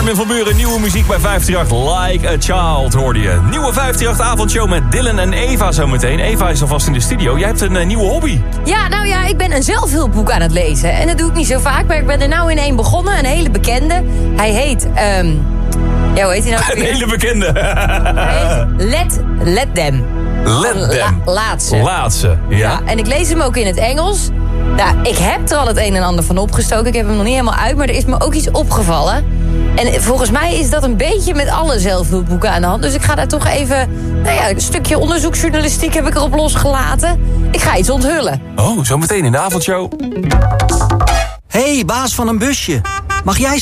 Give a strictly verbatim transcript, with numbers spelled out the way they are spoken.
Armin van Buuren, nieuwe muziek bij vijfhonderdachttien. Like a Child hoorde je. Nieuwe vijfhonderdachttien avondshow met Dylan en Eva zometeen. Eva is alvast in de studio. Jij hebt een uh, nieuwe hobby. Ja, nou ja, ik ben een zelfhulpboek aan het lezen. En dat doe ik niet zo vaak, maar ik ben er nou in één begonnen. Een hele bekende. Hij heet... Um... Ja, hoe heet hij nou? Een hele bekende. Hij heet Let, Let Them. Let Them. La, laat ze. Laat ze, ja. ja. En ik lees hem ook in het Engels. Nou, ik heb er al het een en ander van opgestoken. Ik heb hem nog niet helemaal uit, maar er is me ook iets opgevallen. En volgens mij is dat een beetje met alle zelfhulpboeken aan de hand. Dus ik ga daar toch even... Nou ja, een stukje onderzoeksjournalistiek heb ik erop losgelaten. Ik ga iets onthullen. Oh, zometeen in de avondshow. Hey, baas van een busje. Mag jij